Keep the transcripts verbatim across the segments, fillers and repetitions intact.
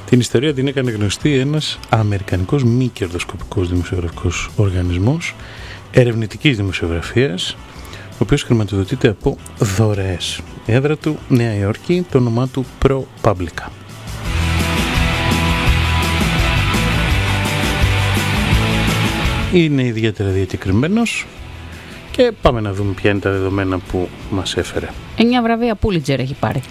Την ιστορία την έκανε γνωστή ένας αμερικανικός μη κερδοσκοπικός δημοσιογραφικός οργανισμός ερευνητικής δημοσιογραφίας, ο οποίος χρηματοδοτείται από δωρεές. Η έδρα του Νέα Υόρκη, το όνομά του ProPublica. Είναι ιδιαίτερα διακεκριμένος και πάμε να δούμε ποια είναι τα δεδομένα που μας έφερε. Εννιά βραβεία Pulitzer έχει πάρει.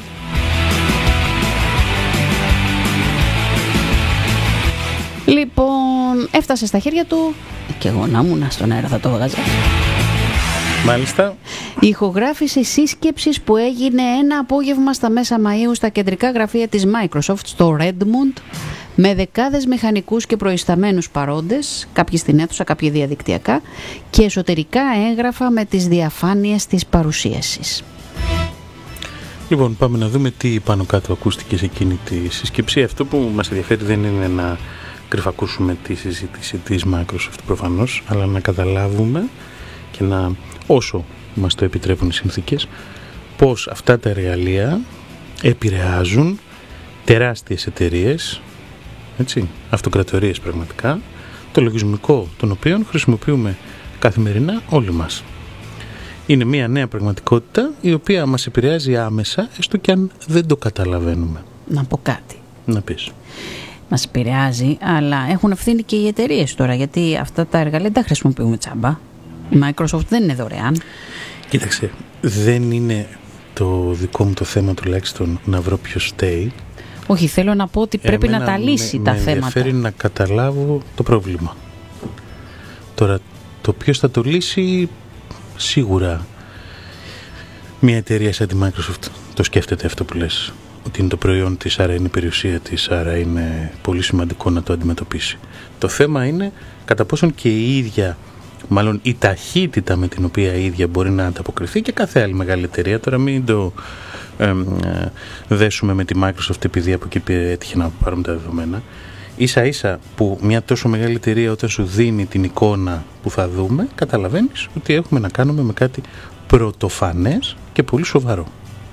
Λοιπόν, έφτασε στα χέρια του και εγώ να ήμουν στον αέρα θα το βγάζα. Μάλιστα. Η ηχογράφηση σύσκεψης που έγινε ένα απόγευμα στα μέσα Μαΐου στα κεντρικά γραφεία της Microsoft στο Redmond, με δεκάδες μηχανικούς και προϊσταμένους παρόντες, κάποιοι στην αίθουσα, κάποιοι διαδικτυακά, και εσωτερικά έγγραφα με τις διαφάνειες της παρουσίασης. Λοιπόν, πάμε να δούμε τι πάνω κάτω ακούστηκε σε εκείνη τη συσκεψή. Αυτό που μας ενδιαφέρει δεν είναι να κρυφακούσουμε τη συζήτηση της Microsoft προφανώς, αλλά να καταλάβουμε και να, όσο μας το επιτρέπουν οι συνθήκες, πώς αυτά τα εργαλεία επηρεάζουν τεράστιες εταιρείες, έτσι, αυτοκρατορίες πραγματικά, το λογισμικό των οποίων χρησιμοποιούμε καθημερινά όλοι μας. Είναι μια νέα πραγματικότητα η οποία μας επηρεάζει άμεσα, έστω και αν δεν το καταλαβαίνουμε. Να πω κάτι. Να πεις. Μας επηρεάζει, αλλά έχουν ευθύνη και οι εταιρείες τώρα, γιατί αυτά τα εργαλεία δεν τα χρησιμοποιούμε τσάμπα. Η Microsoft δεν είναι δωρεάν. Κοίταξε, δεν είναι το δικό μου το θέμα τουλάχιστον να βρω ποιος φταίει. Όχι, θέλω να πω ότι πρέπει Εμένα να τα λύσει με, τα με θέματα. Με ενδιαφέρει να καταλάβω το πρόβλημα. Τώρα, το ποιος θα το λύσει, σίγουρα μια εταιρεία σαν τη Microsoft το σκέφτεται αυτό που λες. Ότι είναι το προϊόν της, άρα είναι η περιουσία της, άρα είναι πολύ σημαντικό να το αντιμετωπίσει. Το θέμα είναι κατά πόσον και η ίδια, μάλλον η ταχύτητα με την οποία η ίδια μπορεί να ανταποκριθεί και κάθε άλλη μεγάλη εταιρεία. Τώρα μην το ε, ε, δέσουμε με τη Microsoft επειδή από εκεί έτυχε να πάρουμε τα δεδομένα. Ίσα ίσα που μια τόσο μεγάλη εταιρεία όταν σου δίνει την εικόνα που θα δούμε, καταλαβαίνεις ότι έχουμε να κάνουμε με κάτι πρωτοφανές και πολύ σοβαρό.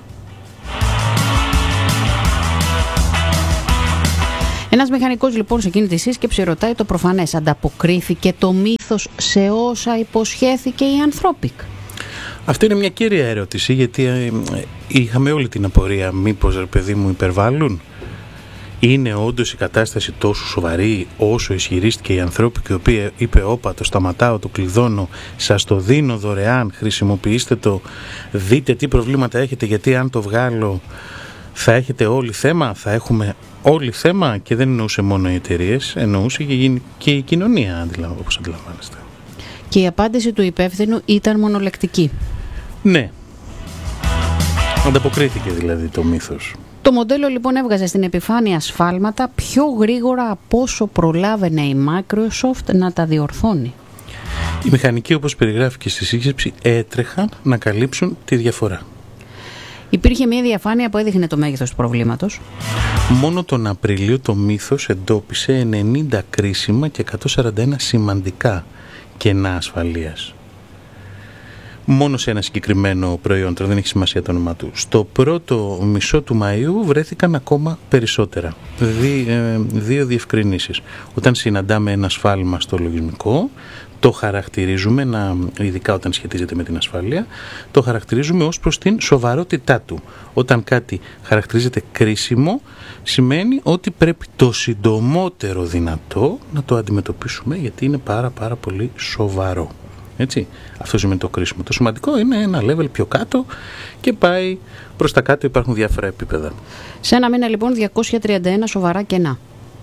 Ένας μηχανικός λοιπόν σε εκείνη τη σύσκεψη ρωτάει το προφανές: ανταποκρίθηκε το μύθος σε όσα υποσχέθηκε η Anthropic? Αυτή είναι μια κύρια ερώτηση, γιατί ε, είχαμε όλη την απορία, μήπως ρε παιδί μου υπερβάλλουν? Είναι όντως η κατάσταση τόσο σοβαρή όσο ισχυρίστηκε η Anthropic, η οποία είπε όπα το σταματάω, το κλειδώνω, σας το δίνω δωρεάν, χρησιμοποιήστε το, δείτε τι προβλήματα έχετε, γιατί αν το βγάλω θα έχετε όλοι θέμα, θα έχουμε όλοι θέμα? Και δεν εννοούσε μόνο οι εταιρείες, εννοούσε και η κοινωνία, όπως αντιλαμβάνεστε. Και η απάντηση του υπεύθυνου ήταν μονολεκτική. Ναι. Ανταποκρίθηκε δηλαδή το μύθος. Το μοντέλο λοιπόν έβγαζε στην επιφάνεια σφάλματα πιο γρήγορα από όσο προλάβαινε η Microsoft να τα διορθώνει. Οι μηχανικοί, όπως περιγράφηκε στη σύσκεψη, έτρεχαν να καλύψουν τη διαφορά. Υπήρχε μια διαφάνεια που έδειχνε το μέγεθος του προβλήματος. Μόνο τον Απρίλιο το μύθος εντόπισε ενενήντα κρίσιμα και εκατόν σαράντα ένα σημαντικά κενά ασφαλείας. Μόνο σε ένα συγκεκριμένο προϊόν, τώρα δεν έχει σημασία το όνομά του. Στο πρώτο μισό του Μαΐου βρέθηκαν ακόμα περισσότερα. Δι, ε, δύο διευκρινήσεις. Όταν συναντάμε ένα σφάλμα στο λογισμικό, το χαρακτηρίζουμε, να, ειδικά όταν σχετίζεται με την ασφάλεια, το χαρακτηρίζουμε ως προς την σοβαρότητά του. Όταν κάτι χαρακτηρίζεται κρίσιμο, σημαίνει ότι πρέπει το συντομότερο δυνατό να το αντιμετωπίσουμε, γιατί είναι πάρα πάρα πολύ σοβαρό. Έτσι, αυτό σημαίνει το κρίσιμο. Το σημαντικό είναι ένα level πιο κάτω και πάει προς τα κάτω, υπάρχουν διάφορα επίπεδα. Σε ένα μήνα λοιπόν διακόσια τριάντα ένα σοβαρά κενά.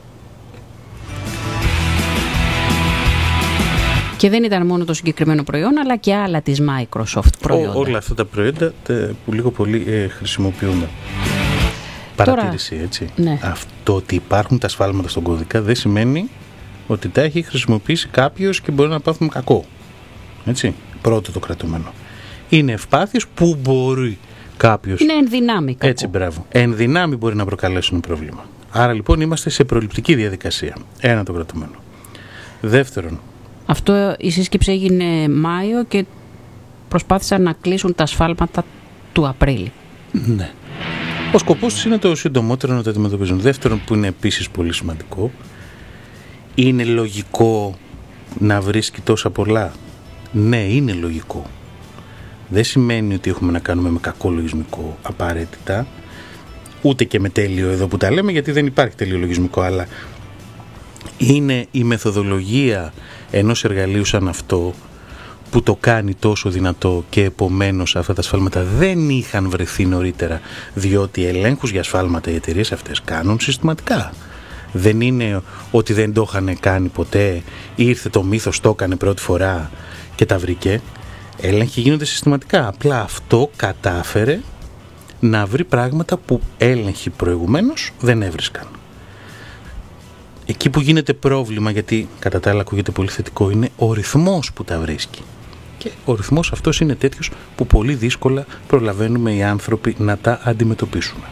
Και δεν ήταν μόνο το συγκεκριμένο προϊόν, αλλά και άλλα της Microsoft προϊόντα. Ό, όλα αυτά τα προϊόντα που λίγο πολύ ε, χρησιμοποιούμε. Παρατήρηση, έτσι. Ναι. Αυτό ότι υπάρχουν τα σφάλματα στον κώδικα δεν σημαίνει ότι τα έχει χρησιμοποιήσει κάποιος και μπορεί να πάθουμε κακό. Έτσι, πρώτο το κρατούμενο. Είναι ευπάθειες που μπορεί κάποιος... Είναι ενδυνάμει κακό. Έτσι, μπράβο. Ενδυνάμει μπορεί να προκαλέσουν πρόβλημα. Άρα λοιπόν είμαστε σε προληπτική διαδικασία. Ένα το κρατούμενο. Δεύτερον... Αυτό η σύσκεψη έγινε Μάιο και προσπάθησαν να κλείσουν τα σφάλματα του Απρίλη. Ναι. Ο σκοπός τους είναι το συντομότερο να το αντιμετωπίζουν. Δεύτερον, που είναι επίσης πολύ σημαντικό, είναι λογικό να βρίσκει τόσα πολλά? Ναι, είναι λογικό. Δεν σημαίνει ότι έχουμε να κάνουμε με κακό λογισμικό απαραίτητα, ούτε και με τέλειο εδώ που τα λέμε, γιατί δεν υπάρχει τέλειο λογισμικό, αλλά είναι η μεθοδολογία ενός εργαλείου σαν αυτό που το κάνει τόσο δυνατό, και επομένως αυτά τα σφάλματα δεν είχαν βρεθεί νωρίτερα, διότι ελέγχους για σφάλματα οι εταιρείες αυτές κάνουν συστηματικά. Δεν είναι ότι δεν το είχαν κάνει ποτέ, ήρθε το μύθος, το έκανε πρώτη φορά και τα βρήκε. Έλεγχοι γίνονται συστηματικά, απλά αυτό κατάφερε να βρει πράγματα που έλεγχοι προηγουμένως δεν έβρισκαν. Εκεί που γίνεται πρόβλημα, γιατί κατά τα άλλα ακούγεται πολύ θετικό, είναι ο ρυθμός που τα βρίσκει. Και ο ρυθμός αυτός είναι τέτοιος που πολύ δύσκολα προλαβαίνουμε οι άνθρωποι να τα αντιμετωπίσουμε.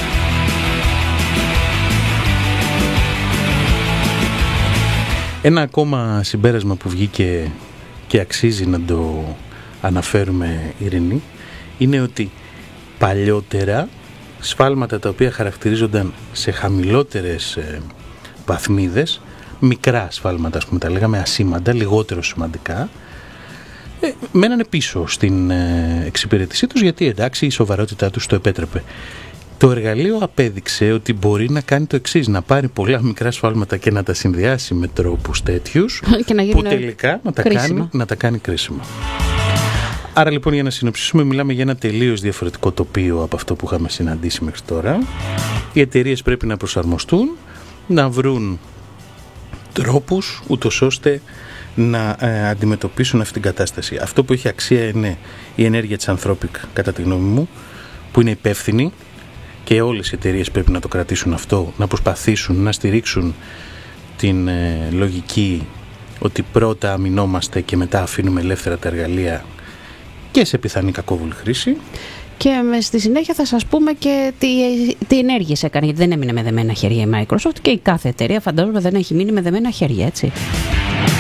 Ένα ακόμα συμπέρασμα που βγήκε και αξίζει να το αναφέρουμε, Ειρήνη, είναι ότι παλιότερα σφάλματα τα οποία χαρακτηρίζονταν σε χαμηλότερες ε, βαθμίδες, μικρά σφάλματα ας πούμε, τα λέγαμε ασήμαντα, λιγότερο σημαντικά, ε, μένανε πίσω στην ε, εξυπηρέτησή τους, γιατί εντάξει η σοβαρότητά τους το επέτρεπε. Το εργαλείο απέδειξε ότι μπορεί να κάνει το εξής, να πάρει πολλά μικρά σφάλματα και να τα συνδυάσει με τρόπους τέτοιους που τελικά να τα, κάνει, να τα κάνει κρίσιμα. Άρα λοιπόν, για να συνοψίσουμε, μιλάμε για ένα τελείως διαφορετικό τοπίο από αυτό που είχαμε συναντήσει μέχρι τώρα. Οι εταιρείες πρέπει να προσαρμοστούν, να βρουν τρόπους ούτως ώστε να ε, αντιμετωπίσουν αυτή την κατάσταση. Αυτό που έχει αξία είναι η ενέργεια της Anthropic, κατά τη γνώμη μου, που είναι υπεύθυνη, και όλες οι εταιρείες πρέπει να το κρατήσουν αυτό, να προσπαθήσουν να στηρίξουν την ε, λογική ότι πρώτα αμυνόμαστε και μετά αφήνουμε ελεύθερα τα εργαλεία και σε πιθανή κακόβουλη χρήση. Και στη συνέχεια θα σας πούμε και τι, τι ενέργειες έκανε, γιατί δεν έμεινε με δεμένα χέρια η Microsoft, και η κάθε εταιρεία φαντάζομαι δεν έχει μείνει με δεμένα χέρια, έτσι.